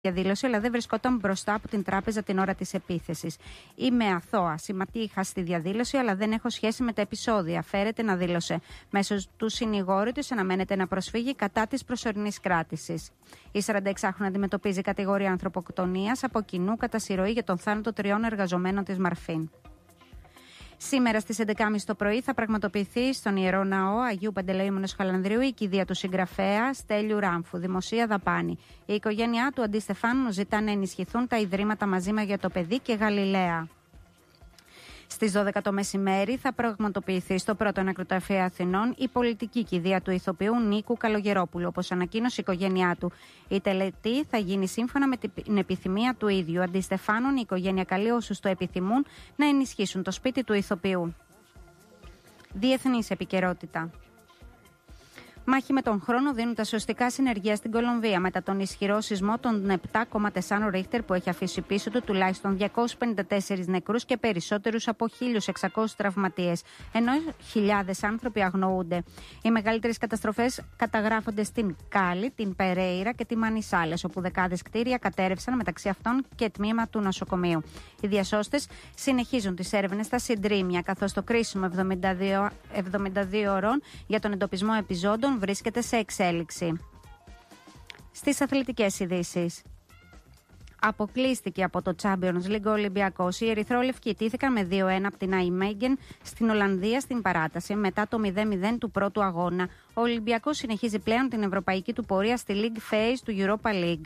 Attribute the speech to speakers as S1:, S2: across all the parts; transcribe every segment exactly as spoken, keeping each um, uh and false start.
S1: διαδήλωση, αλλά δεν βρισκόταν μπροστά από την τράπεζα την ώρα της επίθεσης. Είμαι αθώα. Συμμετείχα στη διαδήλωση, αλλά δεν έχω σχέση με τα επεισόδια. Φέρεται να δήλωσε. Μέσω του συνηγόρου της αναμένεται να προσφύγει κατά της προσωρινής κράτησης. Η σαρανταεξάχρονη αντιμετωπίζει κατηγορία ανθρωποκτονίας από κοινού κατά συρροή για τον θάνατο τριών εργαζομένων της Μαρφίν. Σήμερα στις έντεκα και μισή το πρωί θα πραγματοποιηθεί στον Ιερό Ναό Αγίου Παντελεήμονος Χαλανδρίου η κηδεία του συγγραφέα Στέλιου Ράμφου, δημοσία δαπάνη. Η οικογένειά του Αντί Στεφάνου ζητά να ενισχυθούν τα ιδρύματα Μαζί με για το παιδί και Γαλιλαία. Στις δώδεκα το μεσημέρι θα πραγματοποιηθεί στο πρώτο νεκροταφείο Αθηνών η πολιτική κηδεία του ηθοποιού Νίκου Καλογερόπουλου, όπως ανακοίνωσε η οικογένειά του. Η τελετή θα γίνει σύμφωνα με την επιθυμία του ίδιου. Αντί Στεφάνων, η οικογένεια καλεί όσους το επιθυμούν να ενισχύσουν το σπίτι του ηθοποιού. Διεθνής επικαιρότητα. Μάχη με τον χρόνο δίνουν τα σωστικά συνεργεία στην Κολομβία μετά τον ισχυρό σεισμό των επτά κόμμα τέσσερα ρίχτερ που έχει αφήσει πίσω του τουλάχιστον διακόσιους πενήντα τέσσερις νεκρούς και περισσότερους από χίλιους εξακόσιους τραυματίες, ενώ χιλιάδες άνθρωποι αγνοούνται. Οι μεγαλύτερες καταστροφές καταγράφονται στην Κάλι, την Περέιρα και τη Μανισάλες, όπου δεκάδες κτίρια κατέρευσαν, μεταξύ αυτών και τμήμα του νοσοκομείου. Οι διασώστες συνεχίζουν τις έρευνες στα συντρίμμια, καθώς το κρίσιμο εβδομήντα δύο ώρων για τον εντοπισμό επιζώντων βρίσκεται σε εξέλιξη. Στις αθλητικές ειδήσεις. Αποκλείστηκε από το Champions League ο Ολυμπιακός. Οι ερυθρόλευκοι τήθηκαν με δύο ένα από την Nijmegen στην Ολλανδία στην παράταση μετά το μηδέν μηδέν του πρώτου αγώνα. Ο Ολυμπιακός συνεχίζει πλέον την ευρωπαϊκή του πορεία στη League Phase του Europa League.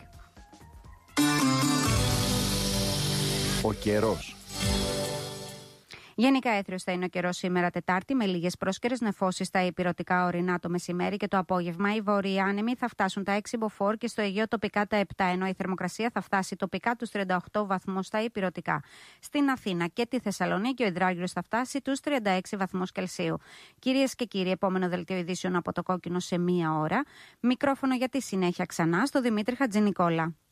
S2: Ο καιρός.
S1: Γενικά έθριος θα είναι ο καιρός σήμερα Τετάρτη, με λίγες πρόσκαιρες νεφώσεις στα ηπειρωτικά ορεινά το μεσημέρι και το απόγευμα. Οι βόρειοι άνεμοι θα φτάσουν τα έξι μποφόρ και στο Αιγαίο τοπικά τα επτά, ενώ η θερμοκρασία θα φτάσει τοπικά τους τριάντα οκτώ βαθμούς στα ηπειρωτικά. Στην Αθήνα και τη Θεσσαλονίκη ο υδράργυρος θα φτάσει τους τριάντα έξι βαθμούς Κελσίου. Κυρίες και κύριοι, επόμενο δελτίο ειδήσεων από το Κόκκινο σε μία ώρα. Μικρόφωνο για τη συνέχεια ξανά στο Δημήτρη Χατζηνικόλα.